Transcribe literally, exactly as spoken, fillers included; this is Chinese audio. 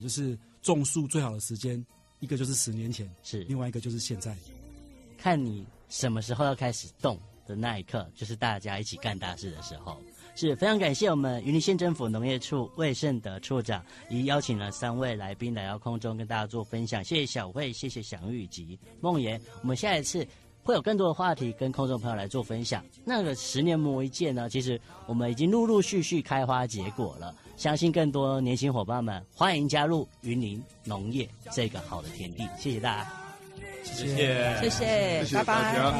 就是种树最好的时间，一个就是十年前， 是另外一个就是现在。 看你什么时候要开始动的那一刻，就是大家一起干大事的时候。是非常感谢我们云林县政府农业处魏胜德处长，已邀请了三位来宾来到空中跟大家做分享。谢谢小慧，谢谢祥玉及梦妍。我们下一次会有更多的话题跟空中朋友来做分享。那个十年磨一剑呢，其实我们已经陆陆续续开花结果了，相信更多年轻伙伴们欢迎加入云林农业这个好的田地。谢谢大家， 谢谢， 谢谢， 谢谢大家。